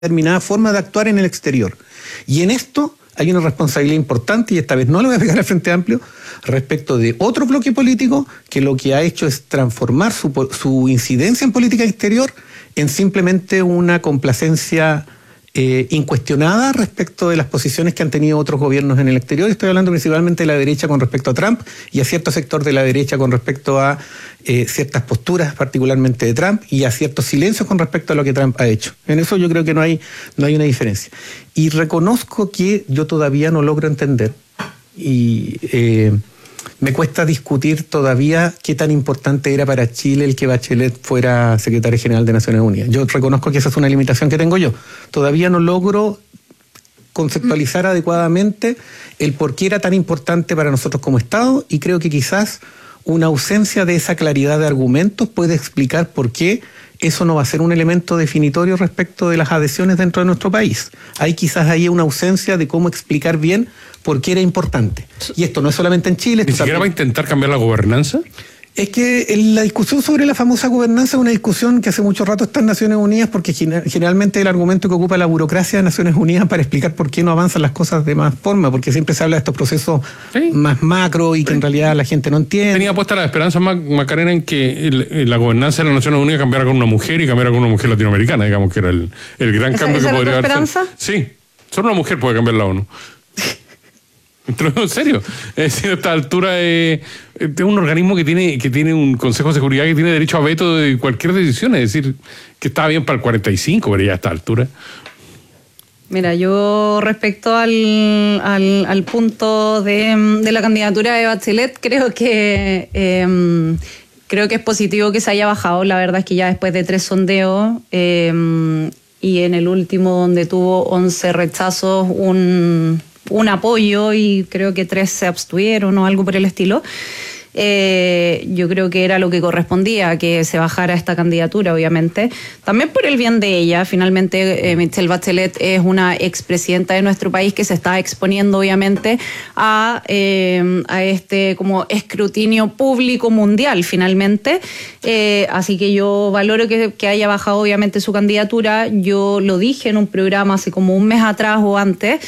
determinada forma de actuar en el exterior. Y en esto hay una responsabilidad importante, y esta vez no le voy a pegar al Frente Amplio, respecto de otro bloque político que lo que ha hecho es transformar su incidencia en política exterior en simplemente una complacencia incuestionada respecto de las posiciones que han tenido otros gobiernos en el exterior. Estoy hablando principalmente de la derecha con respecto a Trump y a cierto sector de la derecha con respecto a ciertas posturas, particularmente de Trump, y a ciertos silencios con respecto a lo que Trump ha hecho. En eso yo creo que no hay una diferencia. Y reconozco que yo todavía no logro entender, y me cuesta discutir todavía qué tan importante era para Chile el que Bachelet fuera secretaria general de Naciones Unidas. Yo reconozco que esa es una limitación que tengo yo. Todavía no logro conceptualizar adecuadamente el por qué era tan importante para nosotros como Estado, y creo que quizás una ausencia de esa claridad de argumentos puede explicar por qué eso no va a ser un elemento definitorio respecto de las adhesiones dentro de nuestro país. Hay quizás ahí una ausencia de cómo explicar bien por qué era importante. Y esto no es solamente en Chile. ¿Ni siquiera va a intentar cambiar la gobernanza? Es que la discusión sobre la famosa gobernanza es una discusión que hace mucho rato está en Naciones Unidas, porque generalmente el argumento que ocupa la burocracia de Naciones Unidas para explicar por qué no avanzan las cosas de más forma, porque siempre se habla de estos procesos más macro y que en realidad la gente no entiende. Tenía puesta la esperanza, Macarena, en que la gobernanza de las Naciones Unidas cambiara con una mujer y cambiara con una mujer latinoamericana, digamos que era el gran cambio que podría haber. ¿Esperanza? Sí, solo una mujer puede cambiar la ONU. En serio, es decir, a esta altura es un organismo que tiene un Consejo de Seguridad que tiene derecho a veto de cualquier decisión, es decir, que estaba bien para el 45, pero ya a esta altura. Mira, yo respecto al punto de la candidatura de Bachelet, creo que es positivo que se haya bajado. La verdad es que ya después de 3 sondeos y en el último donde tuvo 11 rechazos, un apoyo, y creo que 3 se abstuvieron o algo por el estilo. Yo creo que era lo que correspondía, que se bajara esta candidatura, obviamente. También por el bien de ella. Finalmente, Michelle Bachelet es una expresidenta de nuestro país que se está exponiendo, obviamente, a este como escrutinio público mundial, finalmente. Así que yo valoro que haya bajado, obviamente, su candidatura. Yo lo dije en un programa hace como un mes atrás o antes,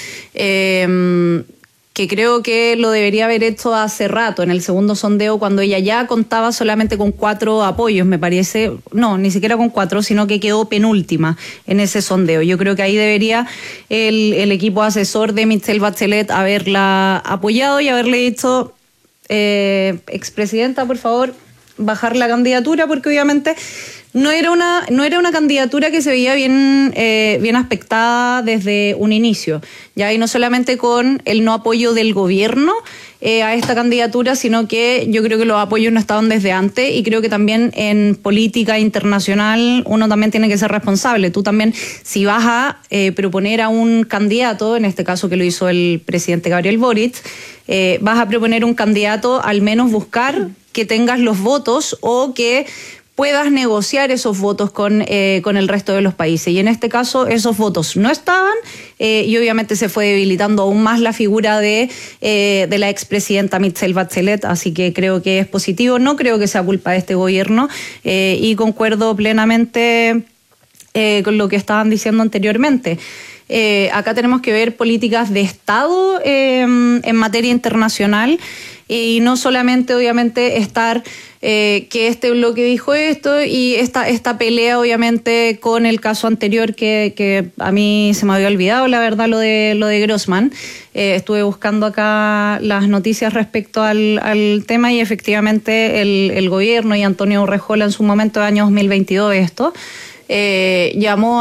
que creo que lo debería haber hecho hace rato, en el segundo sondeo, cuando ella ya contaba solamente con 4 apoyos, me parece. No, ni siquiera con 4, sino que quedó penúltima en ese sondeo. Yo creo que ahí debería el equipo asesor de Michelle Bachelet haberla apoyado y haberle dicho, expresidenta, por favor, bajar la candidatura, porque obviamente no era una candidatura que se veía bien aspectada desde un inicio, ya, y no solamente con el no apoyo del gobierno a esta candidatura, sino que yo creo que los apoyos no estaban desde antes, y creo que también en política internacional uno también tiene que ser responsable. Tú también, si vas a proponer a un candidato, en este caso que lo hizo el presidente Gabriel Boric, vas a proponer un candidato, al menos buscar que tengas los votos o que puedas negociar esos votos con el resto de los países. Y en este caso esos votos no estaban, y obviamente se fue debilitando aún más la figura de la expresidenta Michelle Bachelet. Así que creo que es positivo, no creo que sea culpa de este gobierno, y concuerdo plenamente con lo que estaban diciendo anteriormente. Acá tenemos que ver políticas de Estado en materia internacional, y no solamente obviamente estar que este bloque dijo esto, y esta pelea obviamente con el caso anterior que a mí se me había olvidado, la verdad, lo de Grossman. Estuve buscando acá las noticias respecto al tema, y efectivamente el gobierno y Antonio Urrejola en su momento de año 2022 llamó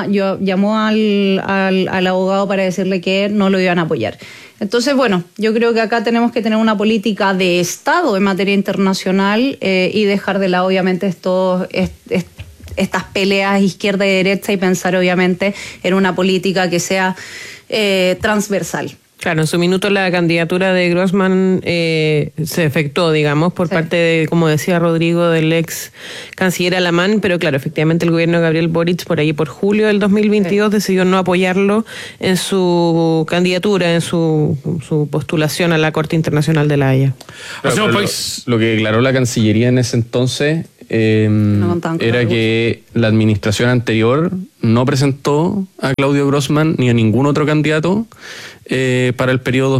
al abogado para decirle que no lo iban a apoyar. Entonces, bueno, yo creo que acá tenemos que tener una política de Estado en materia internacional, y dejar de lado, obviamente, estas peleas izquierda y derecha, y pensar, obviamente, en una política que sea transversal. Claro, en su minuto la candidatura de Grossman se efectuó, digamos, por parte de, como decía Rodrigo, del ex canciller Alamán, pero claro, efectivamente el gobierno de Gabriel Boric por ahí por julio del 2022 decidió no apoyarlo en su candidatura, en su postulación a la Corte Internacional de la Haya. Lo que declaró la Cancillería en ese entonces era que la administración anterior no presentó a Claudio Grossman ni a ningún otro candidato para el periodo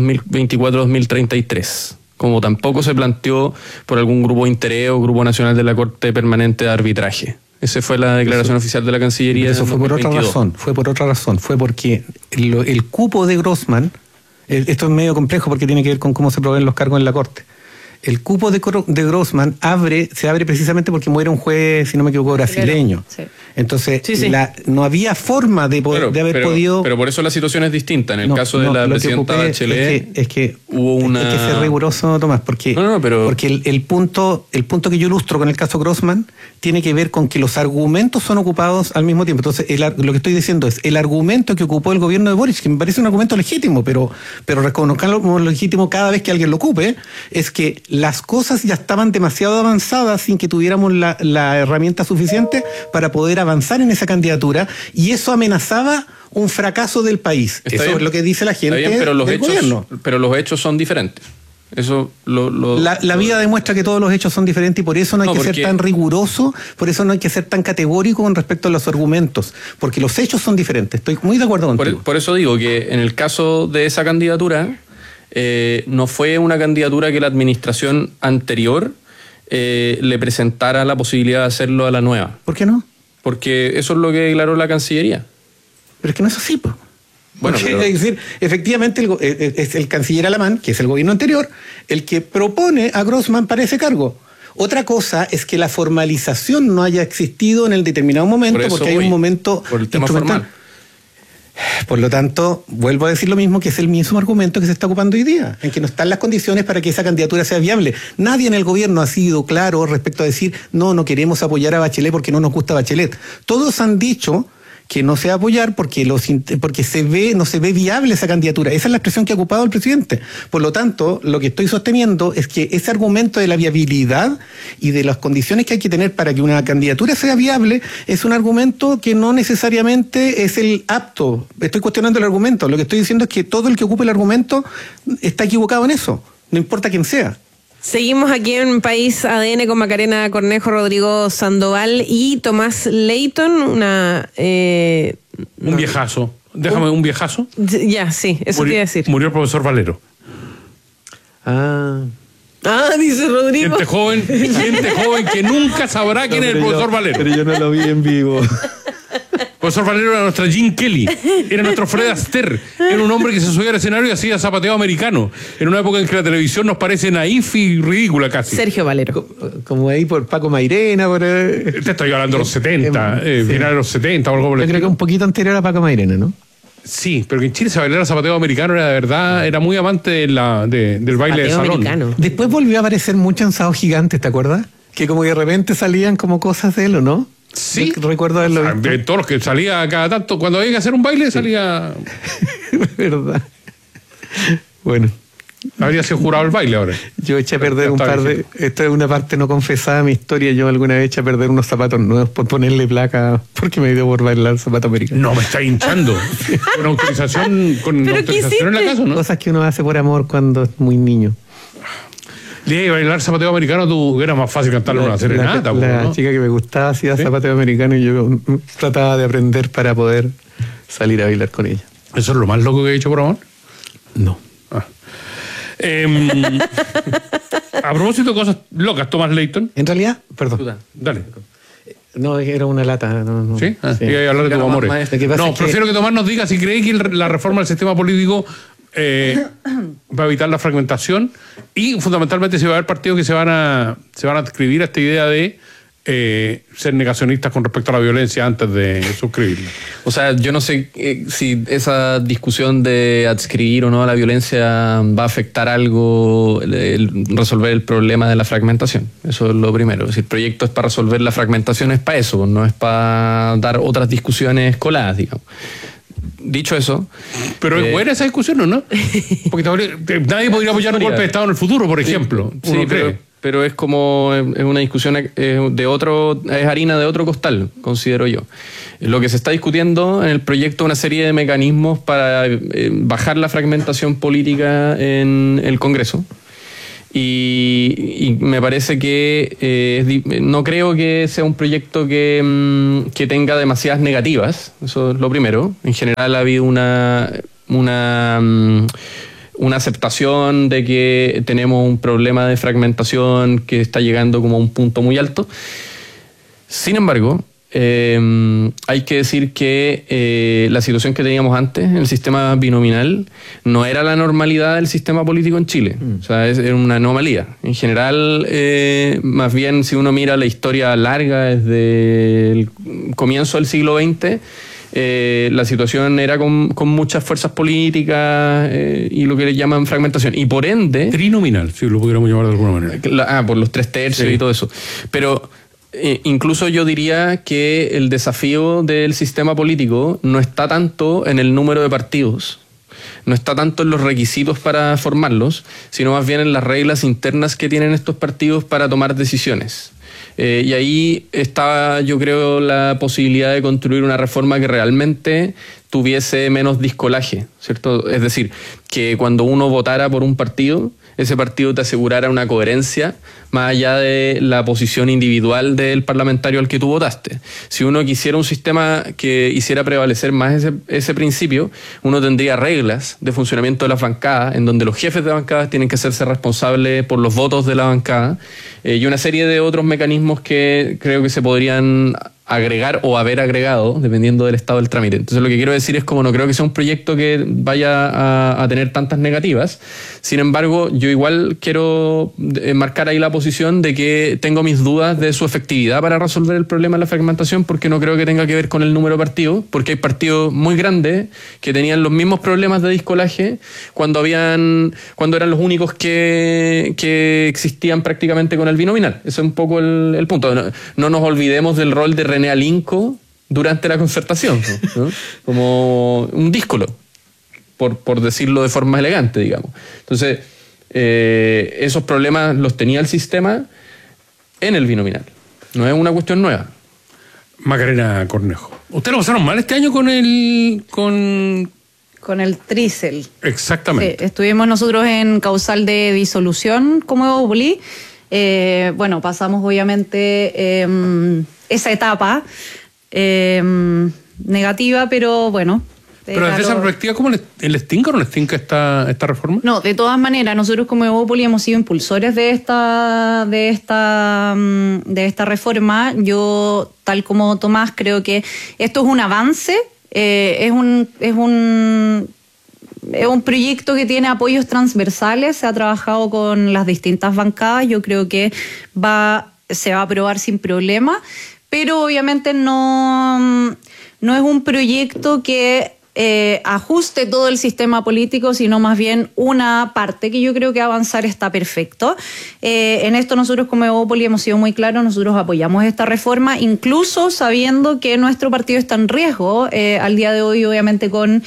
2024-2033, como tampoco se planteó por algún grupo de interés o grupo nacional de la Corte Permanente de Arbitraje. Esa fue la declaración oficial de la Cancillería. Eso fue por otra razón, fue porque el cupo de Grossman, esto es medio complejo porque tiene que ver con cómo se proveen los cargos en la Corte. El cupo de Grossman se abre precisamente porque muere un juez, si no me equivoco, brasileño. Sí. Entonces, sí. No había forma de haber podido... Pero por eso la situación es distinta. En el caso de la presidenta Bachelet, es que hubo una... Hay que ser riguroso, Tomás, porque el punto que yo ilustro con el caso Grossman tiene que ver con que los argumentos son ocupados al mismo tiempo. Entonces, lo que estoy diciendo es, el argumento que ocupó el gobierno de Boric, que me parece un argumento legítimo, pero reconozcanlo como legítimo cada vez que alguien lo ocupe, es que las cosas ya estaban demasiado avanzadas sin que tuviéramos la herramienta suficiente para poder avanzar en esa candidatura, y eso amenazaba un fracaso del país. Eso es lo que dice la gente del gobierno. Pero los hechos son diferentes. Eso la vida demuestra que todos los hechos son diferentes, y por eso no hay que ser tan riguroso, por eso no hay que ser tan categórico con respecto a los argumentos, porque los hechos son diferentes. Estoy muy de acuerdo contigo. Por eso digo que en el caso de esa candidatura, no fue una candidatura que la administración anterior le presentara la posibilidad de hacerlo a la nueva. ¿Por qué no? Porque eso es lo que declaró la Cancillería. Pero es que no es así, pues. Bueno, es decir, efectivamente es el canciller alemán, que es el gobierno anterior, el que propone a Grossman para ese cargo. Otra cosa es que la formalización no haya existido en el determinado momento, porque hay un momento por el tema formal. Por lo tanto, vuelvo a decir lo mismo, que es el mismo argumento que se está ocupando hoy día, en que no están las condiciones para que esa candidatura sea viable. Nadie en el gobierno ha sido claro respecto a decir, no queremos apoyar a Bachelet porque no nos gusta Bachelet. Todos han dicho que no se va a apoyar porque no se ve viable esa candidatura. Esa es la expresión que ha ocupado el presidente. Por lo tanto, lo que estoy sosteniendo es que ese argumento de la viabilidad y de las condiciones que hay que tener para que una candidatura sea viable es un argumento que no necesariamente es el apto. Estoy cuestionando el argumento. Lo que estoy diciendo es que todo el que ocupe el argumento está equivocado en eso, no importa quién sea. Seguimos aquí en País ADN con Macarena Cornejo, Rodrigo Sandoval y Tomás Leighton. Un viejazo. Déjame un viejazo. Ya, sí, eso te iba a decir. Murió el profesor Valero. Dice Rodrigo. Gente joven que nunca sabrá quién es el profesor Valero. Pero yo no lo vi en vivo. El profesor Valero era nuestra Gene Kelly, era nuestro Fred Astaire, era un hombre que se subía al escenario y hacía zapateo americano, en una época en que la televisión nos parece naif y ridícula casi. Sergio Valero. Como ahí por Paco Mairena. Te estoy hablando de los 70, finales de los 70 o algo por el estilo. Yo creo que un poquito anterior a Paco Mairena, ¿no? Sí, pero que en Chile se bailaba zapateo americano, era de verdad, era muy amante del baile de salón. Americano. Después volvió a aparecer mucho en Sábados Gigantes, ¿te acuerdas? Que como que de repente salían como cosas de él, ¿o no? Sí. Recuerdo haberlo visto. De todos los que salía cada tanto, cuando había que hacer un baile, salía... Verdad. Bueno. Habría sido jurado el baile ahora. Yo eché a perder un par de... Esta es una parte no confesada de mi historia. Yo alguna vez eché a perder unos zapatos nuevos por ponerle placa, porque me dio por bailar zapato americano. No, me está hinchando. Con autorización en la casa, ¿no? Cosas que uno hace por amor cuando es muy niño. Y bailar zapateo americano, tú era más fácil cantarle una serenata. La chica que me gustaba hacía zapateo americano y yo trataba de aprender para poder salir a bailar con ella. ¿Eso es lo más loco que he hecho por amor? No. A propósito de cosas locas, Tomás Leighton. En realidad, perdón. Dale. No, era una lata. No. ¿Sí? Sí. Y hablar de tus amores. Prefiero que Tomás nos diga si cree que la reforma del sistema político va a evitar la fragmentación y fundamentalmente si va a haber partidos que se van a adscribir a esta idea de ser negacionistas con respecto a la violencia antes de suscribirla. O sea, yo no sé si esa discusión de adscribir o no a la violencia va a afectar algo, resolver el problema de la fragmentación. Eso es lo primero. Si el proyecto es para resolver la fragmentación, es para eso, no es para dar otras discusiones coladas, digamos. Dicho eso... Pero es buena esa discusión, ¿o no? Porque nadie podría apoyar un golpe de Estado en el futuro, por ejemplo. Sí, pero es como... Es una discusión de otro... Es harina de otro costal, considero yo. Lo que se está discutiendo en el proyecto es una serie de mecanismos para bajar la fragmentación política en el Congreso. Y me parece que no creo que sea un proyecto que tenga demasiadas negativas, eso es lo primero. En general ha habido una aceptación de que tenemos un problema de fragmentación que está llegando como a un punto muy alto. Sin embargo, hay que decir que la situación que teníamos antes en el sistema binominal no era la normalidad del sistema político en Chile. O sea, era una anomalía. En general, más bien si uno mira la historia larga desde el comienzo del siglo XX, la situación era con muchas fuerzas políticas y lo que le llaman fragmentación. Y por ende... Trinominal, si lo pudiéramos llamar de alguna manera. Por los 3/3 y todo eso. Pero... incluso yo diría que el desafío del sistema político no está tanto en el número de partidos, no está tanto en los requisitos para formarlos, sino más bien en las reglas internas que tienen estos partidos para tomar decisiones. Y ahí está, yo creo, la posibilidad de construir una reforma que realmente tuviese menos discolaje, ¿cierto? Es decir, que cuando uno votara por un partido, ese partido te asegurara una coherencia más allá de la posición individual del parlamentario al que tú votaste. Si uno quisiera un sistema que hiciera prevalecer más ese principio, uno tendría reglas de funcionamiento de las bancadas, en donde los jefes de bancadas tienen que hacerse responsables por los votos de la bancada, y una serie de otros mecanismos que creo que se podrían agregar o haber agregado, dependiendo del estado del trámite. Entonces lo que quiero decir es como no creo que sea un proyecto que vaya a tener tantas negativas. Sin embargo, yo igual quiero marcar ahí la posición de que tengo mis dudas de su efectividad para resolver el problema de la fragmentación, porque no creo que tenga que ver con el número de partidos, porque hay partidos muy grandes que tenían los mismos problemas de discolaje cuando eran los únicos que existían prácticamente con el binominal. Ese es un poco el punto. No nos olvidemos del rol de René Alinco durante la concertación, ¿no? Como un díscolo, por decirlo de forma elegante, digamos. Entonces, esos problemas los tenía el sistema en el binominal. No es una cuestión nueva. Macarena Cornejo. ¿Ustedes lo pasaron mal este año con el Trícel? Exactamente. Sí, estuvimos nosotros en causal de disolución como Evópoli. Bueno, pasamos obviamente esa etapa negativa, pero bueno. Pero desde esa perspectiva, ¿cómo le estinca o no le estinca esta reforma? No, de todas maneras, nosotros como Evópoli hemos sido impulsores de esta reforma. Yo, tal como Tomás, creo que esto es un avance, es un proyecto que tiene apoyos transversales, se ha trabajado con las distintas bancadas, yo creo que se va a aprobar sin problema, pero obviamente no es un proyecto que ajuste todo el sistema político, sino más bien una parte que yo creo que avanzar está perfecto. En esto nosotros como Evópoli hemos sido muy claros, nosotros apoyamos esta reforma, incluso sabiendo que nuestro partido está en riesgo al día de hoy, obviamente con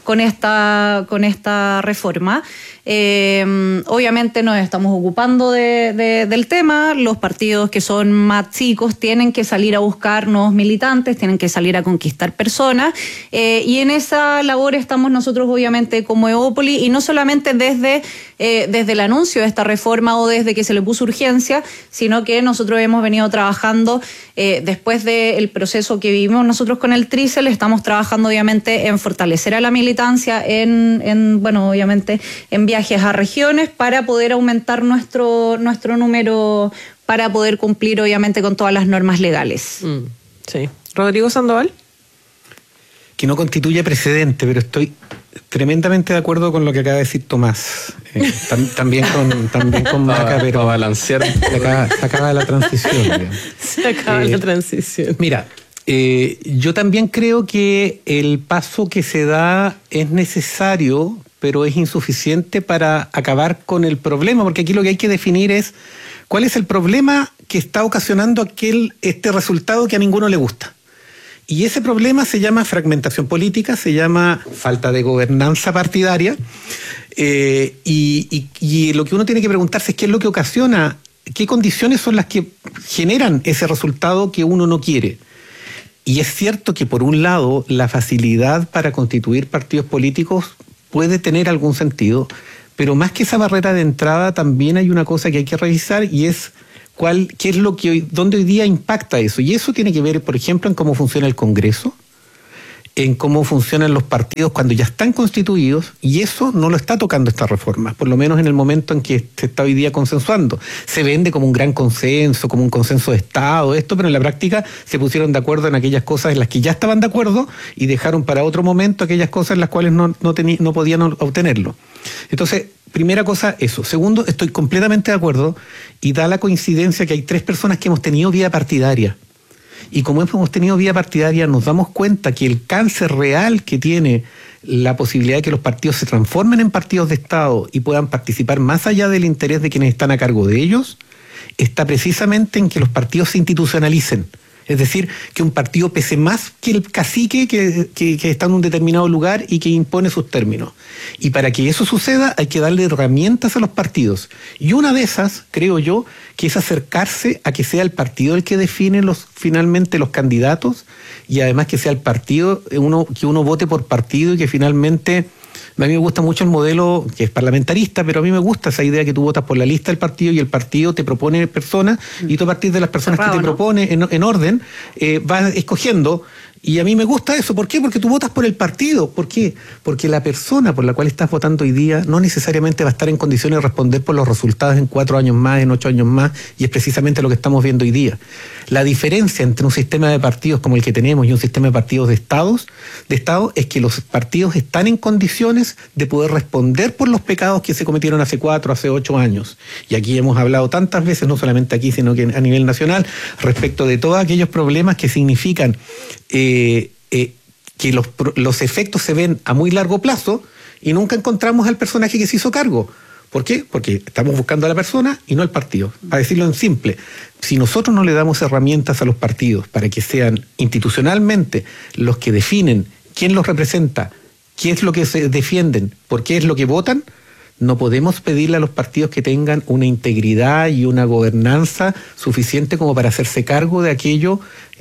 esta reforma. Obviamente nos estamos ocupando del tema. Los partidos que son más chicos tienen que salir a buscar nuevos militantes, tienen que salir a conquistar personas, y en esa labor estamos nosotros obviamente como Evópoli, y no solamente desde el anuncio de esta reforma o desde que se le puso urgencia, sino que nosotros hemos venido trabajando después del proceso que vivimos nosotros con el Trícel. Estamos trabajando obviamente en fortalecer a la militancia, bueno, obviamente en viajes a regiones para poder aumentar nuestro número, para poder cumplir obviamente con todas las normas legales. Sí. Rodrigo Sandoval. Que no constituye precedente, pero estoy tremendamente de acuerdo con lo que acaba de decir Tomás. También con Maca, pero para balancear. Se acaba la transición. Digamos. Se acaba la transición. Mira, yo también creo que el paso que se da es necesario, pero es insuficiente para acabar con el problema, porque aquí lo que hay que definir es cuál es el problema que está ocasionando este resultado que a ninguno le gusta. Y ese problema se llama fragmentación política, se llama falta de gobernanza partidaria, y lo que uno tiene que preguntarse es qué es lo que ocasiona, qué condiciones son las que generan ese resultado que uno no quiere. Y es cierto que por un lado la facilidad para constituir partidos políticos puede tener algún sentido, Pero más que esa barrera de entrada, también hay una cosa que hay que revisar y es qué es lo que dónde hoy día impacta eso. Y eso tiene que ver, por ejemplo, en cómo funciona el Congreso, en cómo funcionan los partidos cuando ya están constituidos, y eso no lo está tocando esta reforma, por lo menos en el momento en que se está hoy día consensuando. Se vende como un gran consenso, como un consenso de Estado, pero en la práctica se pusieron de acuerdo en aquellas cosas en las que ya estaban de acuerdo y dejaron para otro momento aquellas cosas en las cuales no podían obtenerlo. Entonces, primera cosa, eso. Segundo, estoy completamente de acuerdo y da la coincidencia que hay 3 personas que hemos tenido vida partidaria. Y como hemos tenido vida partidaria, nos damos cuenta que el cáncer real que tiene la posibilidad de que los partidos se transformen en partidos de Estado y puedan participar más allá del interés de quienes están a cargo de ellos, está precisamente en que los partidos se institucionalicen. Es decir, que un partido pese más que el cacique que está en un determinado lugar y que impone sus términos. Y para que eso suceda hay que darle herramientas a los partidos. Y una de esas, creo yo, que es acercarse a que sea el partido el que define finalmente los candidatos y además que sea el partido, que uno vote por partido y que finalmente... A mí me gusta mucho el modelo que es parlamentarista, pero a mí me gusta esa idea que tú votas por la lista del partido y el partido te propone personas y tú a partir de las personas que te propone en orden vas escogiendo. Y a mí me gusta eso. ¿Por qué? Porque tú votas por el partido. ¿Por qué? Porque la persona por la cual estás votando hoy día no necesariamente va a estar en condiciones de responder por los resultados en 4 años más, en 8 años más, y es precisamente lo que estamos viendo hoy día. La diferencia entre un sistema de partidos como el que tenemos y un sistema de partidos de Estado es que los partidos están en condiciones de poder responder por los pecados que se cometieron hace 4, hace 8 años. Y aquí hemos hablado tantas veces, no solamente aquí, sino que a nivel nacional, respecto de todos aquellos problemas que significan que los efectos se ven a muy largo plazo y nunca encontramos al personaje que se hizo cargo. ¿Por qué? Porque estamos buscando a la persona y no al partido. Para decirlo en simple, si nosotros no le damos herramientas a los partidos para que sean institucionalmente los que definen quién los representa, qué es lo que se defienden, por qué es lo que votan, no podemos pedirle a los partidos que tengan una integridad y una gobernanza suficiente como para hacerse cargo de aquello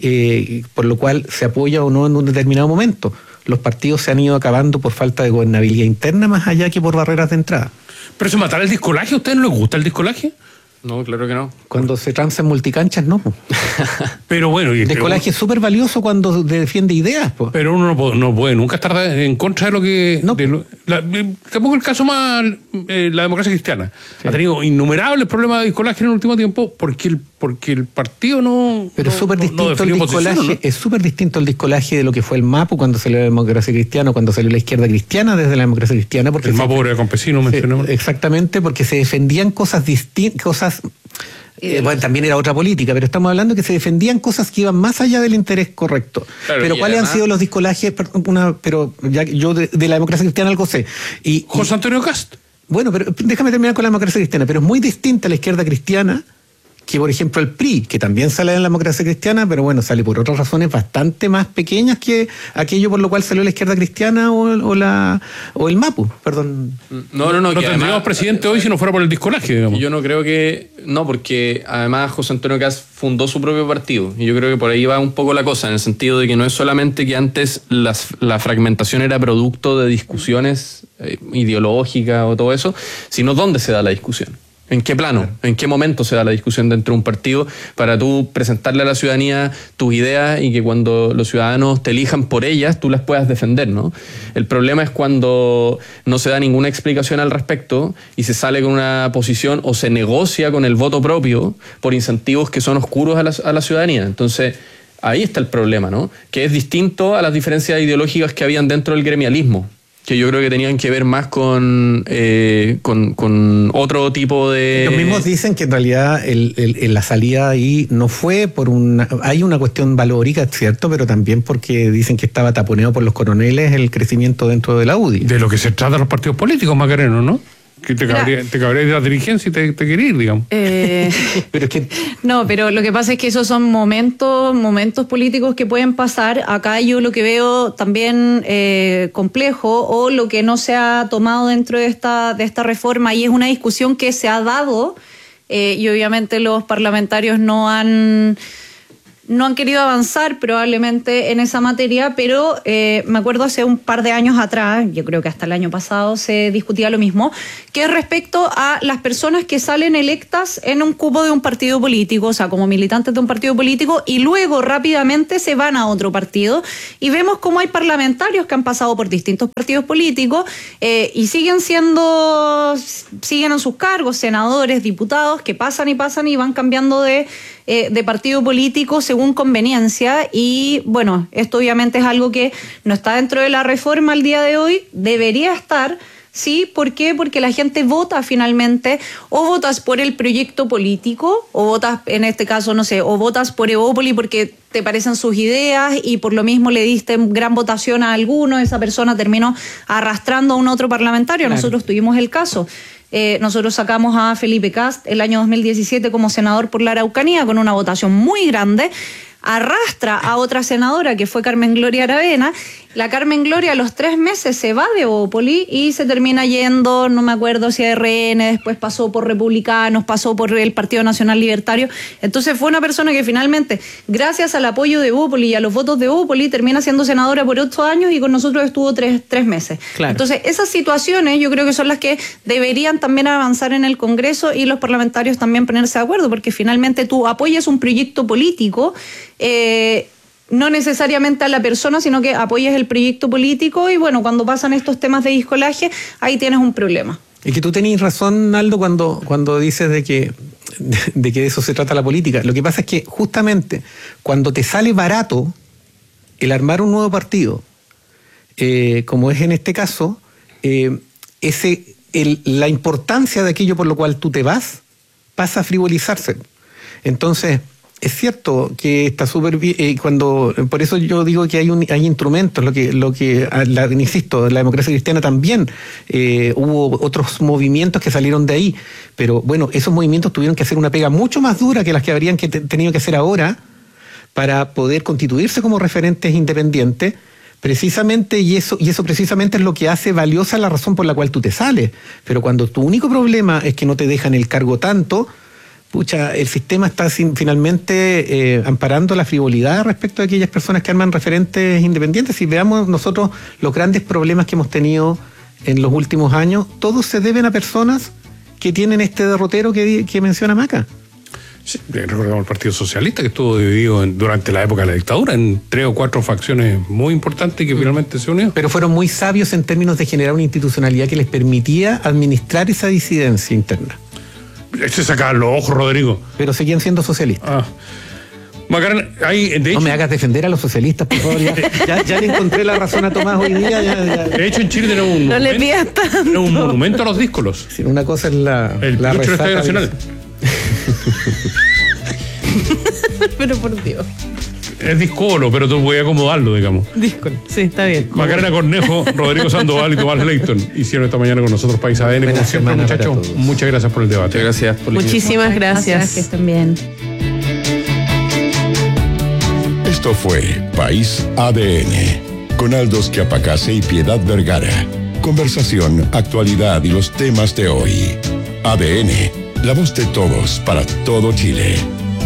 por lo cual se apoya o no en un determinado momento. Los partidos se han ido acabando por falta de gobernabilidad interna más allá que por barreras de entrada. ¿Pero eso matar el discolaje? ¿A ustedes no les gusta el discolaje? No, claro que no. Cuando se transa en multicanchas, no. Pero bueno... El discolaje es súper valioso cuando defiende ideas. Pero uno no puede nunca estar en contra de lo que... No. Tampoco el caso más... la democracia cristiana. Sí. Ha tenido innumerables problemas de discolaje en el último tiempo porque el partido no... Pero es súper distinto el discolaje. ¿No? Es súper distinto el discolaje de lo que fue el MAPU cuando salió la democracia cristiana, cuando salió la izquierda cristiana desde la democracia cristiana. Porque el MAPU era campesino, mencionamos. Exactamente, porque se defendían cosas distintas, bueno, también era otra política, pero estamos hablando que se defendían cosas que iban más allá del interés correcto. Claro, pero ¿cuáles han sido los discolajes? Pero ya yo de la democracia cristiana algo sé. José Antonio Cast. Bueno, pero déjame terminar con la democracia cristiana, pero es muy distinta a la izquierda cristiana que, por ejemplo, el PRI, que también sale en la democracia cristiana, pero bueno, sale por otras razones bastante más pequeñas que aquello por lo cual salió la izquierda cristiana o el MAPU, perdón. No tendríamos presidente hoy si no fuera por el discolaje, digamos. Yo no creo que... No, porque además José Antonio Cast fundó su propio partido, y yo creo que por ahí va un poco la cosa, en el sentido de que no es solamente que antes la fragmentación era producto de discusiones ideológicas o todo eso, sino dónde se da la discusión. ¿En qué plano? ¿En qué momento se da la discusión dentro de un partido para tú presentarle a la ciudadanía tus ideas y que cuando los ciudadanos te elijan por ellas tú las puedas defender, ¿no? El problema es cuando no se da ninguna explicación al respecto y se sale con una posición o se negocia con el voto propio por incentivos que son oscuros a la ciudadanía. Entonces, ahí está el problema, ¿no? Que es distinto a las diferencias ideológicas que habían dentro del gremialismo, que yo creo que tenían que ver más con otro tipo de... Los mismos dicen que en realidad la salida ahí no fue por hay una cuestión valórica, ¿cierto? Pero también porque dicen que estaba taponeado por los coroneles el crecimiento dentro de la UDI. De lo que se trata los partidos políticos, Macareno, ¿no? Que te cabría ir a la dirigencia y te quería ir, digamos. Pero es que... No, pero lo que pasa es que esos son momentos políticos que pueden pasar. Acá yo lo que veo también complejo, o lo que no se ha tomado dentro de esta reforma, y es una discusión que se ha dado, y obviamente los parlamentarios no han no han querido avanzar probablemente en esa materia, pero me acuerdo hace un par de años atrás, yo creo que hasta el año pasado se discutía lo mismo, que es respecto a las personas que salen electas en un cupo de un partido político, o sea, como militantes de un partido político, y luego rápidamente se van a otro partido, y vemos cómo hay parlamentarios que han pasado por distintos partidos políticos y siguen en sus cargos, senadores, diputados, que pasan y van cambiando de partido político según conveniencia, y bueno, esto obviamente es algo que no está dentro de la reforma al día de hoy, debería estar. Sí, ¿por qué? Porque la gente vota finalmente, o votas por el proyecto político, o votas, en este caso, no sé, o votas por Evópoli porque te parecen sus ideas y por lo mismo le diste gran votación a alguno, esa persona terminó arrastrando a un otro parlamentario. Claro. Nosotros tuvimos el caso. Nosotros sacamos a Felipe Kast el año 2017 como senador por la Araucanía con una votación muy grande. Arrastra a otra senadora que fue Carmen Gloria Aravena. La Carmen Gloria a los 3 meses se va de Evópoli y se termina yendo, no me acuerdo si a RN, después pasó por Republicanos, pasó por el Partido Nacional Libertario. Entonces fue una persona que finalmente, gracias al apoyo de Evópoli y a los votos de Evópoli, termina siendo senadora por 8 años y con nosotros estuvo 3 meses. Claro. Entonces esas situaciones yo creo que son las que deberían también avanzar en el Congreso y los parlamentarios también ponerse de acuerdo, porque finalmente tú apoyas un proyecto político, no necesariamente a la persona, sino que apoyas el proyecto político, y bueno, cuando pasan estos temas de discolaje, ahí tienes un problema. Y que tú tenés razón, Aldo, cuando dices de que de eso se trata la política. Lo que pasa es que justamente cuando te sale barato el armar un nuevo partido, como es en este caso, la importancia de aquello por lo cual tú te vas pasa a frivolizarse. Entonces, es cierto que está súper bien, por eso yo digo que hay instrumentos, insisto, la democracia cristiana también, hubo otros movimientos que salieron de ahí, pero bueno, esos movimientos tuvieron que hacer una pega mucho más dura que las que habrían tenido que hacer ahora para poder constituirse como referentes independientes, precisamente, y eso precisamente es lo que hace valiosa la razón por la cual tú te sales. Pero cuando tu único problema es que no te dejan el cargo tanto, pucha, el sistema está finalmente amparando la frivolidad respecto a aquellas personas que arman referentes independientes. Si veamos nosotros los grandes problemas que hemos tenido en los últimos años, todos se deben a personas que tienen este derrotero que menciona Maca. Sí, recordamos el Partido Socialista, que estuvo dividido durante la época de la dictadura en 3 o 4 facciones muy importantes que finalmente se unieron. Pero fueron muy sabios en términos de generar una institucionalidad que les permitía administrar esa disidencia interna. Se sacaban los ojos, Rodrigo. Pero seguían siendo socialistas. Macarena, de hecho, no me hagas defender a los socialistas, por favor. Ya le encontré la razón a Tomás hoy día. De hecho, en Chile tenemos un monumento a los díscolos. Sí, una cosa es la Estadio Nacional. Pero por Dios. Es discolo, pero tú puedes acomodarlo, digamos. Discolo, sí, está bien. Macarena Cornejo, Rodrigo Sandoval y Tomás Leighton hicieron esta mañana con nosotros País ADN. Como siempre, muchachos, muchas gracias por el debate. Muchas gracias por Muchísimas gracias. Que estén bien. Esto fue País ADN, con Aldo Schiapacase y Piedad Vergara. Conversación, actualidad y los temas de hoy. ADN, la voz de todos para todo Chile.